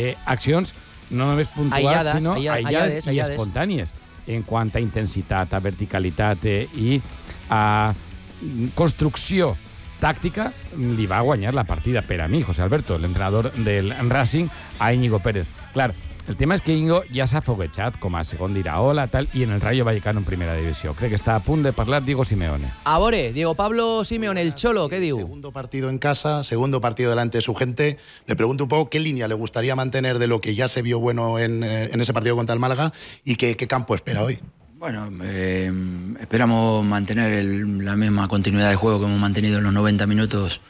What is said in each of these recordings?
accions no només puntuals, sinó aïllades i aïllades. espontànies en quant a intensitat, a verticalitat i a construcció tàctica. Li va guanyar la partida per a mi, José Alberto, l'entrenador del Racing, a Íñigo Pérez. Clar, el tema és que Íñigo ja s'ha foguejat com a segon d'Iraola tal, i en el Rayo Vallecano en primera divisió. Crec que està a punt de parlar Diego Simeone. A veure, Diego Pablo Simeone, el Cholo, ¿qué diu? Segundo partido en casa, segundo partido delante de su gente. Le pregunto un poco qué línea le gustaría mantener de lo que ya se vio bueno en ese partido contra el Málaga y qué campo espera hoy. Bueno, esperamos mantener la misma continuidad de juego que hemos mantenido en los 90 minutos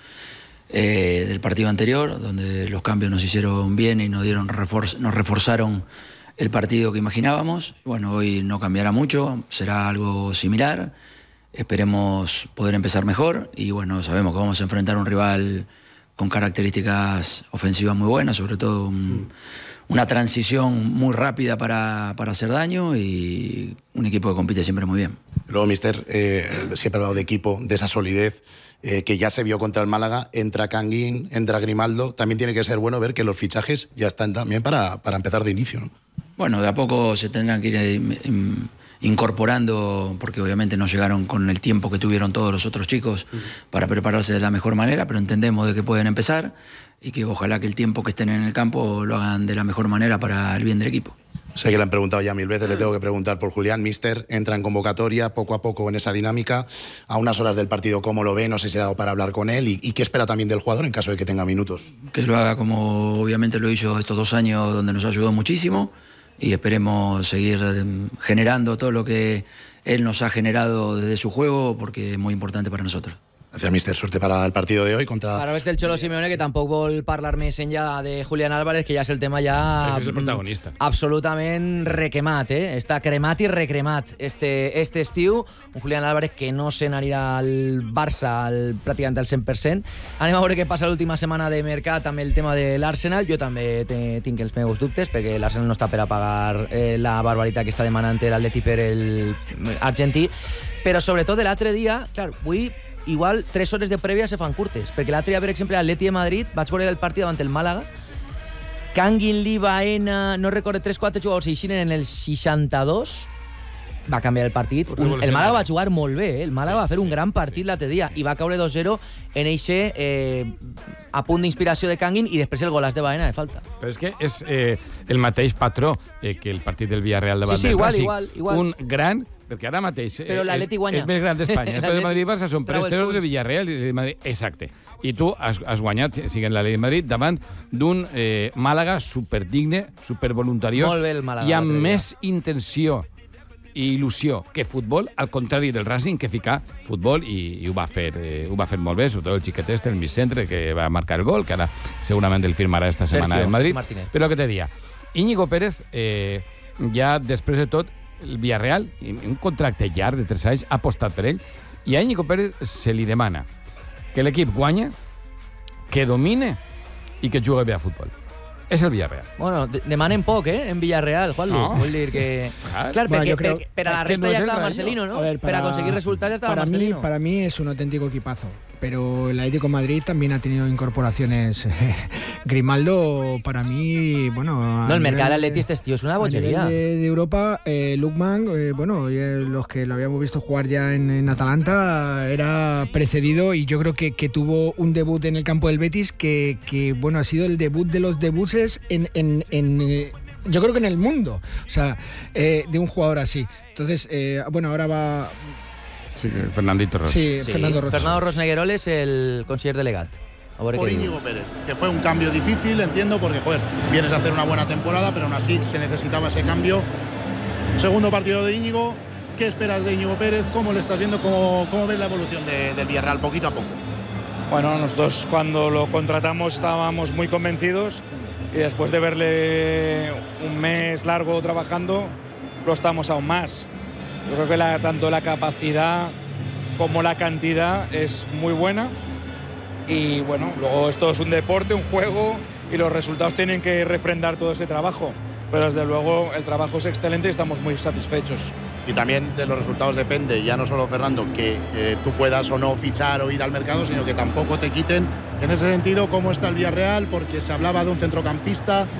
del partido anterior, donde los cambios nos hicieron bien y nos reforzaron el partido que imaginábamos. Bueno, hoy no cambiará mucho, será algo similar. Esperemos poder empezar mejor y bueno, sabemos que vamos a enfrentar a un rival con características ofensivas muy buenas, sobre todo una transición muy rápida para hacer daño y un equipo que compite siempre muy bien. Luego, mister, siempre ha hablado de equipo, de esa solidez que ya se vio contra el Málaga. Entra Canguín, entra Grimaldo. También tiene que ser bueno ver que los fichajes ya están también para empezar de inicio, ¿no? Bueno, de a poco se tendrán que ir incorporando, porque obviamente no llegaron con el tiempo que tuvieron todos los otros chicos para prepararse de la mejor manera, pero entendemos de que pueden empezar y que ojalá que el tiempo que estén en el campo lo hagan de la mejor manera para el bien del equipo. Sé que le han preguntado ya 1000 veces, le tengo que preguntar por Julián. Mister, entra en convocatoria poco a poco en esa dinámica. A unas horas del partido, ¿cómo lo ve? No sé si ha dado para hablar con él. ¿Y qué espera también del jugador en caso de que tenga minutos? Que lo haga como obviamente lo hizo estos 2 años, donde nos ayudó muchísimo, y esperemos seguir generando todo lo que él nos ha generado desde su juego, porque es muy importante para nosotros. Gracias, mister. Suerte para el partido de hoy contra... Para ves del Cholo Simeone, que tampoc vol parlar més enllà de Julián Álvarez, que ja és el tema ja... És el protagonista. Absolutament requemat, Està cremat i recremat este estiu. Un Julián Álvarez que no se n'anirà al Barça pràcticament al 100%. Anem a veure què passa l'última setmana de mercat amb el tema de l'Arsenal. Jo també tinc els meus dubtes, perquè l'Arsenal no està per a pagar la barbaritat que està demanant l'Atleti per l'argentí. Però sobretot l'altre dia, clar, avui igual 3 hores de prèvia se fan curtes, perquè l'altre dia, per exemple, l'Atleti de Madrid, vaig veure el partit davant el Màlaga, Canguin, Lee, Baena, no recordo, 3-4 jugadors eixinen en el 62, va canviar el partit. El Màlaga va jugar molt bé, el Màlaga va fer un gran partit l'altre dia i va caure 2-0 en eixe a punt d'inspiració de Canguin i després el golàs de Baena de falta. Però és que és el mateix patró que el partit del Villarreal davant del Racing. Igual. Un gran... Perquè ara mateix però l'Atleti guanya. És més gran d'Espanya. Després de Madrid i Barça són presteros del Villarreal i de Madrid. Exacte. I tu has guanyat, siguent l'Atleti de Madrid, davant d'un Màlaga superdigne, supervoluntariós, molt bé el Màlaga, i amb més intenció i il·lusió que futbol, al contrari del Racing, que fica futbol i ho va fer molt bé, sobretot el xiquet el Micentre, que va marcar el gol, que ara segurament el firmarà esta setmana en Madrid. Martínez. Però què te dia? Íñigo Pérez, ja després de tot, el Villarreal, un contracte llarg de 3 anys, ha apostat per ell, i a Íñigo Pérez se li demana que l'equip guanya, que domine i que jugui bé a futbol. És el Villarreal. Bueno, demanen poc, en Villarreal, Juanlu. No. Vol dir que... Claro, Claro, per a la resta no ya es el estaba Rayo. Marcelino, ¿no? A ver, para conseguir resultados ya estaba Marcelino. Para mí es un auténtico equipazo. Pero el Atlético de Madrid también ha tenido incorporaciones. Grimaldo, para mí, bueno... No, el mercado del Atleti este tío es una bochería. A nivel de Europa, Lukman, los que lo habíamos visto jugar ya en Atalanta, era precedido y yo creo que tuvo un debut en el campo del Betis que ha sido el debut de los debuts yo creo que en el mundo, o sea, de un jugador así. Entonces, ahora va... Sí, Fernandito Ros. Sí, Fernando Ros. Fernando Rosneguerol es el conseller delegat. Por Íñigo Pérez, que fue un cambio difícil, entiendo, porque, vienes a hacer una buena temporada, pero aún así se necesitaba ese cambio. Segundo partido de Íñigo, ¿qué esperas de Íñigo Pérez? ¿Cómo le estás viendo? ¿Cómo ves la evolución del Villarreal poquito a poco? Bueno, nosotros cuando lo contratamos estábamos muy convencidos y después de verle un mes largo trabajando, lo estamos aún más. Yo creo que tanto la capacidad como la cantidad es muy buena y bueno, luego esto es un deporte, un juego y los resultados tienen que refrendar todo ese trabajo, pero desde luego el trabajo es excelente y estamos muy satisfechos. Y también de los resultados depende, ya no solo, Fernando, que tú puedas o no fichar o ir al mercado, sino que tampoco te quiten, en ese sentido, cómo está el Villarreal, porque se hablaba de un centrocampista